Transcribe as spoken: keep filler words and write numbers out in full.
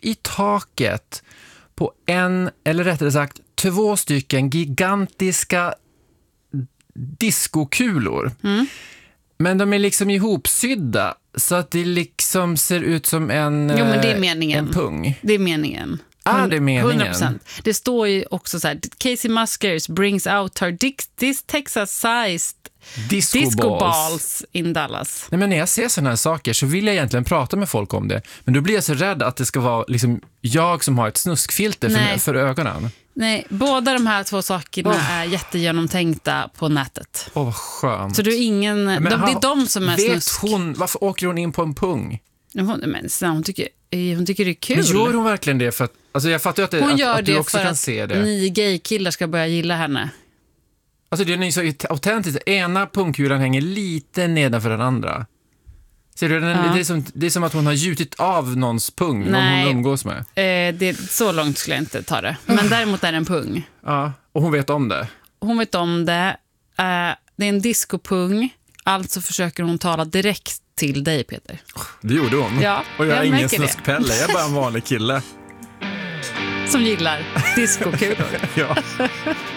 i taket på en, eller rättare sagt två stycken gigantiska diskokulor. Mm. Men de är liksom ihopsydda så att det liksom ser ut som en, jo, men det är meningen. en pung. Det är meningen. Ah, det är meningen. hundra procent. Det står ju också så här: Casey Musgraves brings out her this Texas-sized disco, disco balls. balls in Dallas. Nej, men när jag ser sådana här saker så vill jag egentligen prata med folk om det. Men då blir jag så rädd att det ska vara liksom jag som har ett snuskfilter för, för ögonen. Nej, båda de här två sakerna oh. är jättegenomtänkta på nätet. Åh, oh, vad skönt. Så du är ingen... Men de, det är de som är vet snusk. Hon, varför åker hon in på en pung? Hon, men, hon, tycker, hon tycker det är kul. Men gör hon verkligen det för att... Alltså jag fattar ju att, det, hon att, gör att du det också för kan att se det. Ni gay-killar ska börja gilla henne. Alltså det är så autentiskt. Ena pungkulan hänger lite nedanför den andra. Ser du, den, ja. det, är som, det är som att hon har gjutit av någons pung. Nej, någon hon umgås med. Eh, det, så långt skulle jag inte ta det. Men däremot är det en pung. Ja, och hon vet om det. Hon vet om det. Eh, det är en discopung. Alltså försöker hon tala direkt till dig, Peter. Det gjorde hon. Ja, och jag är jag ingen snuskpelle. Jag är bara en vanlig kille. Som gillar discokulor. Ja.